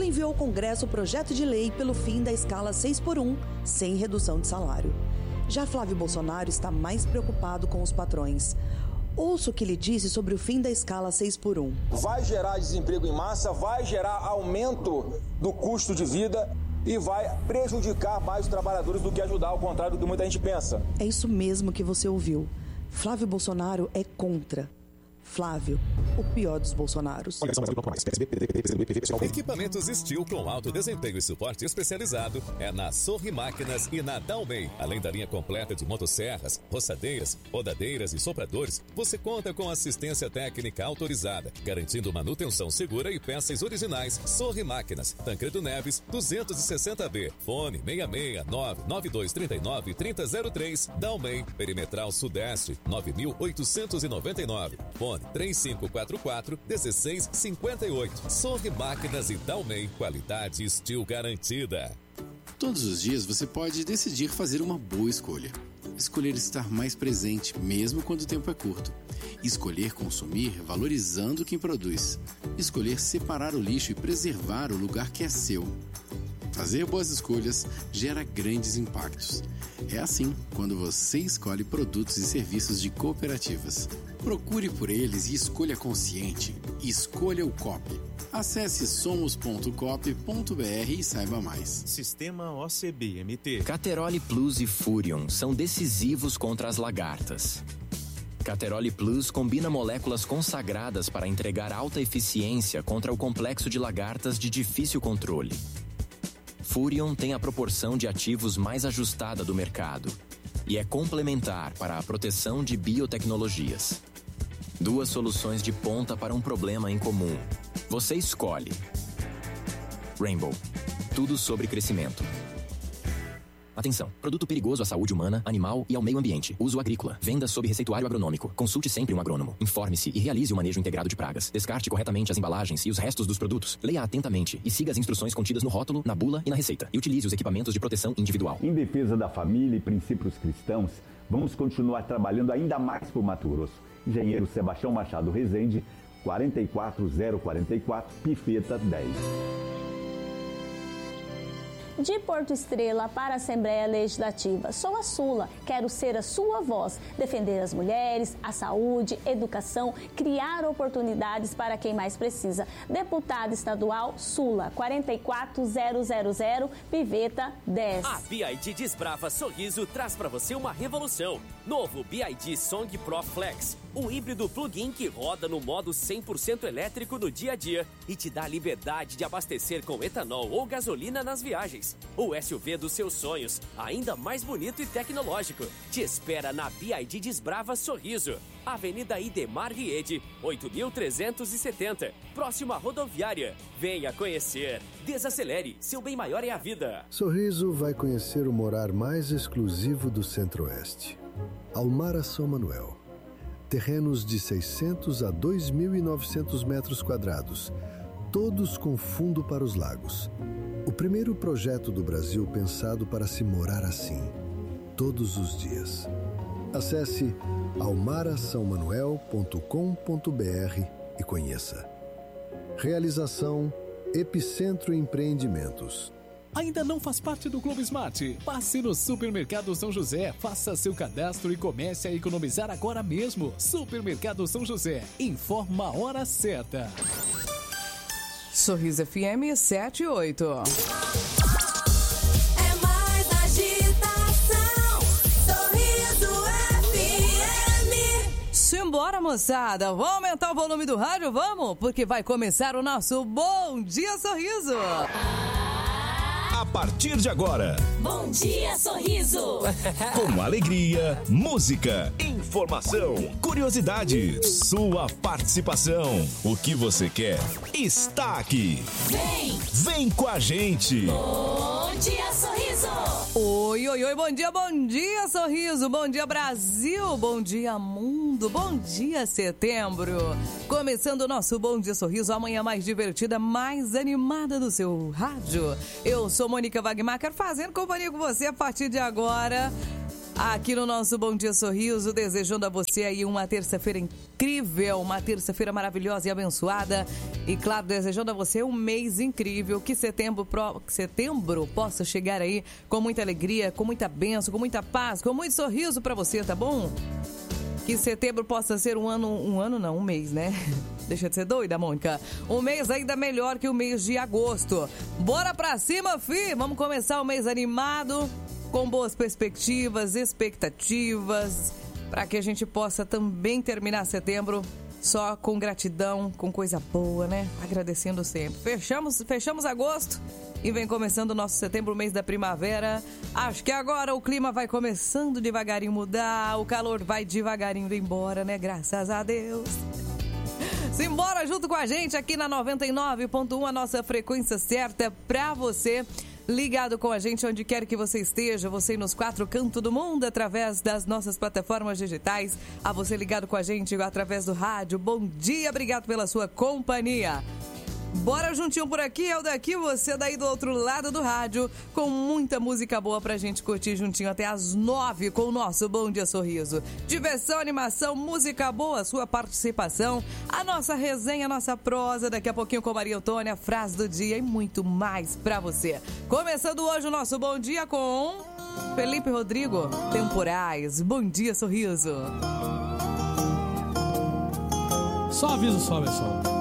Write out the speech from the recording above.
enviou ao Congresso o projeto de lei pelo fim da escala 6x1, sem redução de salário. Já Flávio Bolsonaro está mais preocupado com os patrões. Ouça o que ele disse sobre o fim da escala 6x1. Vai gerar desemprego em massa, vai gerar aumento do custo de vida e vai prejudicar mais os trabalhadores do que ajudar, ao contrário do que muita gente pensa. É isso mesmo que você ouviu. Flávio Bolsonaro é contra. Flávio, o pior dos Bolsonaros. Equipamentos Steel com alto desempenho e suporte especializado é na Sorri Máquinas e na Dalmei. Além da linha completa de motosserras, roçadeiras, rodadeiras e sopradores, você conta com assistência técnica autorizada, garantindo manutenção segura e peças originais. Sorri Máquinas, Tancredo Neves, 260B, fone 669-9239-3003, Dalmei, Perimetral Sudeste, 9899, fone 3544-1658. Sorri Máquinas e Dalmei, qualidade Steel garantida. Todos os dias você pode decidir fazer uma boa escolha. Escolher estar mais presente, mesmo quando o tempo é curto. Escolher consumir valorizando quem produz. Escolher separar o lixo e preservar o lugar que é seu. Fazer boas escolhas gera grandes impactos. É assim quando você escolhe produtos e serviços de cooperativas. Procure por eles e escolha consciente. Escolha o COP. Acesse somos.coop.br e saiba mais. Sistema OCB-MT. Cateroli Plus e Furion são decisivos contra as lagartas. Cateroli Plus combina moléculas consagradas para entregar alta eficiência contra o complexo de lagartas de difícil controle. Furion tem a proporção de ativos mais ajustada do mercado e é complementar para a proteção de biotecnologias. Duas soluções de ponta para um problema em comum. Você escolhe. Rainbow. Tudo sobre crescimento. Atenção! Produto perigoso à saúde humana, animal e ao meio ambiente. Uso agrícola. Venda sob receituário agronômico. Consulte sempre um agrônomo. Informe-se e realize o manejo integrado de pragas. Descarte corretamente as embalagens e os restos dos produtos. Leia atentamente e siga as instruções contidas no rótulo, na bula e na receita. E utilize os equipamentos de proteção individual. Em defesa da família e princípios cristãos, vamos continuar trabalhando ainda mais por Mato Grosso. Engenheiro Sebastião Machado Rezende, 44044, Pifeta 10. De Porto Estrela para a Assembleia Legislativa. Sou a Sula, quero ser a sua voz, defender as mulheres, a saúde, educação, criar oportunidades para quem mais precisa. Deputada estadual Sula, 44000, Piveta 10. A BYD Desbrava Sorriso traz para você uma revolução. Novo BYD Song Pro Flex, um híbrido plug-in que roda no modo 100% elétrico no dia a dia e te dá a liberdade de abastecer com etanol ou gasolina nas viagens. O SUV dos seus sonhos, ainda mais bonito e tecnológico. Te espera na BYD Desbrava Sorriso, Avenida Idemar Riede, 8.370, próxima à rodoviária. Venha conhecer. Desacelere, seu bem maior é a vida. Sorriso vai conhecer o morar mais exclusivo do Centro-Oeste. Almara São Manuel. Terrenos de 600 a 2.900 metros quadrados, todos com fundo para os lagos. O primeiro projeto do Brasil pensado para se morar assim, todos os dias. Acesse almarasaomanuel.com.br e conheça. Realização Epicentro Empreendimentos. Ainda não faz parte do Clube Smart? Passe no Supermercado São José, faça seu cadastro e comece a economizar agora mesmo. Supermercado São José, informa a hora certa. Sorriso FM 78. É mais agitação. Sorriso FM. Simbora, moçada. Vamos aumentar o volume do rádio? Vamos? Porque vai começar o nosso Bom Dia Sorriso. A partir de agora, Bom Dia Sorriso. com alegria, música, informação, curiosidade, sua participação. O que você quer está aqui. Vem com a gente. Bom Dia Sorriso. Oi, oi, oi, bom dia, Sorriso. Bom dia, Brasil. Bom dia, mundo. Bom dia, setembro. Começando o nosso Bom Dia Sorriso, a manhã mais divertida, mais animada do seu rádio. Eu sou Mônica Wagmacher, fazendo companhia com você a partir de agora. aqui no nosso Bom Dia Sorriso, desejando a você aí uma terça-feira incrível, uma terça-feira maravilhosa e abençoada. E claro, desejando a você um mês incrível, que setembro possa chegar aí com muita alegria, com muita bênção, com muita paz, com muito sorriso pra você, tá bom? Que setembro possa ser um mês, né? Deixa de ser doida, Mônica. Um mês ainda melhor que o mês de agosto. Bora pra cima, fi! Vamos começar o mês animado, com boas perspectivas, expectativas, para que a gente possa também terminar setembro só com gratidão, com coisa boa, né? Agradecendo sempre. Fechamos agosto e vem começando o nosso setembro, mês da primavera. Acho que agora o clima vai começando devagarinho mudar, o calor vai devagarinho indo embora, né? Graças a Deus. Simbora junto com a gente aqui na 99.1, a nossa frequência certa pra você. Ligado com a gente onde quer que você esteja, você nos 4 cantos do mundo, através das nossas plataformas digitais. A você ligado com a gente através do rádio. Bom dia, obrigado pela sua companhia. Bora juntinho por aqui, eu daqui, você daí do outro lado do rádio, com muita música boa pra gente curtir juntinho até às 9 com o nosso Bom Dia Sorriso. Diversão, animação, música boa, sua participação, a nossa resenha, a nossa prosa, daqui a pouquinho com Maria Antônia, a frase do dia e muito mais pra você. Começando hoje o nosso Bom Dia com Felipe Rodrigo, Temporais. Bom Dia Sorriso. Só aviso só, pessoal.